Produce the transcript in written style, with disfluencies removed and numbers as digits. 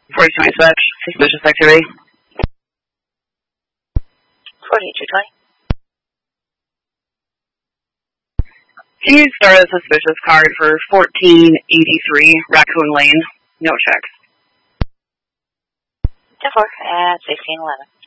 42 dispatch, suspicious activity. 4220. Can you start a suspicious card for 1483 Raccoon Lane? No checks. 10-4 at 1611.